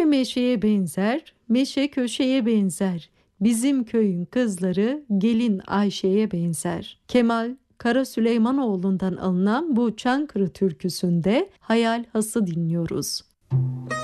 meşeye benzer, meşe köşeye benzer. Bizim köyün kızları gelin Ayşe'ye benzer. Kemal Kara Süleymanoğlu'ndan alınan bu Çankırı türküsünde Hayal Has'ı dinliyoruz.